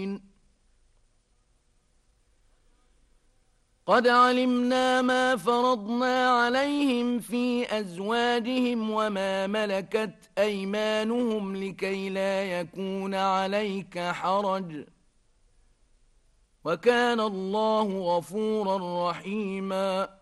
قد علمنا ما فرضنا عليهم في أزواجهم وما ملكت أيمانهم لكي لا يكون عليك حرج وكان الله غفورا رحيما